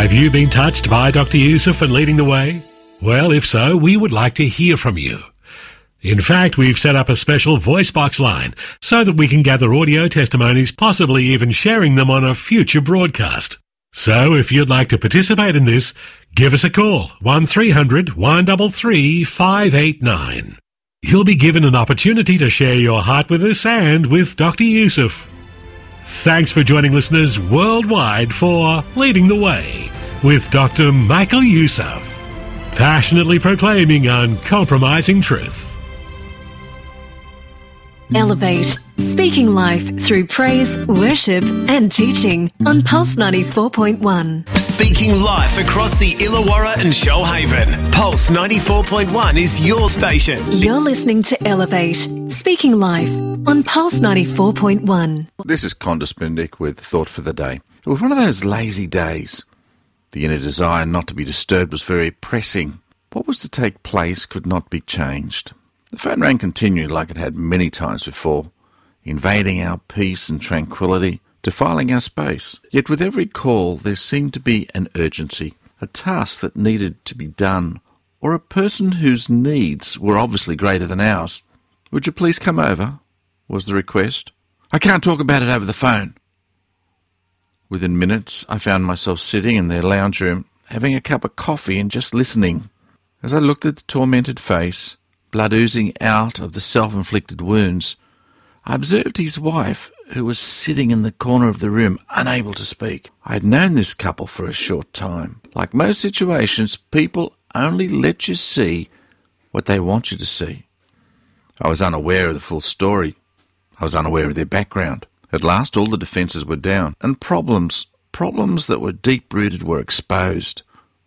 Have you been touched by Dr. Yusuf and Leading the Way? Well, if so, we would like to hear from you. In fact, we've set up a special voice box line so that we can gather audio testimonies, possibly even sharing them on a future broadcast. So if you'd like to participate in this, give us a call, 1300 133 589. You'll be given an opportunity to share your heart with us and with Dr. Yusuf. Thanks for joining listeners worldwide for Leading the Way with Dr. Michael Yusuf, passionately proclaiming uncompromising truth. Elevate, speaking life through praise, worship and teaching on Pulse 94.1. Speaking life across the Illawarra and Shoalhaven. Pulse 94.1 is your station. You're listening to Elevate, speaking life on Pulse 94.1. This is Condis Bendick with Thought for the Day. It was one of those lazy days. The inner desire not to be disturbed was very pressing. What was to take place could not be changed. The phone rang continued like it had many times before, invading our peace and tranquility, defiling our space. Yet with every call there seemed to be an urgency, a task that needed to be done, or a person whose needs were obviously greater than ours. "Would you please come over?" was the request. "I can't talk about it over the phone." Within minutes I found myself sitting in their lounge room, having a cup of coffee and just listening. As I looked at the tormented face, blood oozing out of the self-inflicted wounds, I observed his wife, who was sitting in the corner of the room, unable to speak. I had known this couple for a short time. Like most situations, people only let you see what they want you to see. I was unaware of the full story. I was unaware of their background. At last all the defences were down, and problems that were deep-rooted were exposed.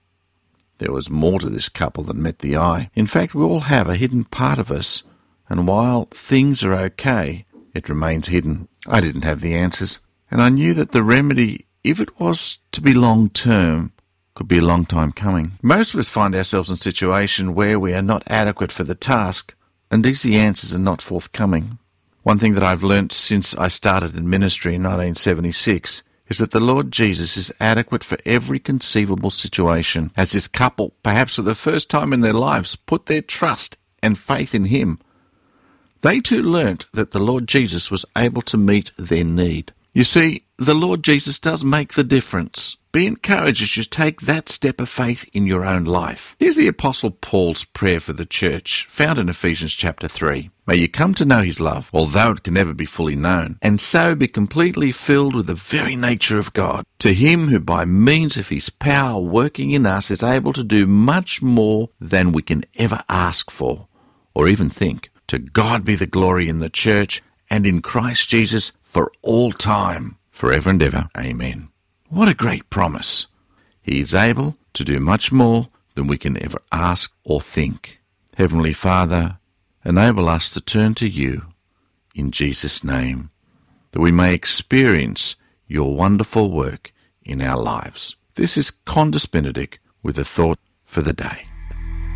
There was more to this couple than met the eye. In fact, we all have a hidden part of us, and while things are okay, it remains hidden. I didn't have the answers, and I knew that the remedy, if it was to be long-term, could be a long time coming. Most of us find ourselves in a situation where we are not adequate for the task, and easy answers are not forthcoming. One thing that I've learnt since I started in ministry in 1976 is that the Lord Jesus is adequate for every conceivable situation. As this couple, perhaps for the first time in their lives, put their trust and faith in Him, they too learnt that the Lord Jesus was able to meet their need. You see, the Lord Jesus does make the difference. Be encouraged as you take that step of faith in your own life. Here's the Apostle Paul's prayer for the church, found in Ephesians chapter 3. May you come to know His love, although it can never be fully known, and so be completely filled with the very nature of God. To Him who by means of His power working in us is able to do much more than we can ever ask for, or even think. To God be the glory in the church and in Christ Jesus for all time, forever and ever. Amen. What a great promise. He is able to do much more than we can ever ask or think. Heavenly Father, enable us to turn to You in Jesus' name, that we may experience Your wonderful work in our lives. This is Condis Benedict with a thought for the day.